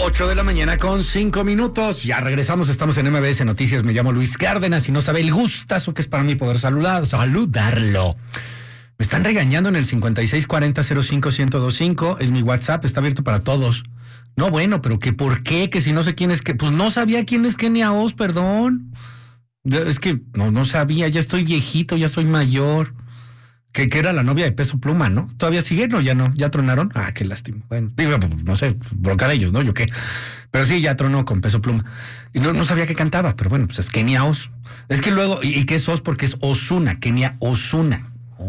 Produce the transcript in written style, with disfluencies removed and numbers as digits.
8:05 a.m. Ya regresamos, estamos en MBS Noticias. Me llamo Luis Cárdenas y no sabe el gustazo que es para mí poder saludarlo. Me están regañando en el 5640-05-1025. Es mi WhatsApp, está abierto para todos. No, bueno, pero que por qué, que si no sé quién es que, pues no sabía quién es Kenia Oz, perdón. Es que no sabía, ya estoy viejito, ya soy mayor. Que era la novia de Peso Pluma, ¿no? ¿Todavía sigue? No, ya no, ya tronaron. Ah, qué lástima. Bueno, digo, no sé, bronca de ellos, ¿no? Yo qué. Pero sí, ya tronó con Peso Pluma. Y no sabía que cantaba, pero bueno, pues es Kenia Oz. Es que luego, ¿y qué es Oz? Porque es Ozuna, Kenia Ozuna.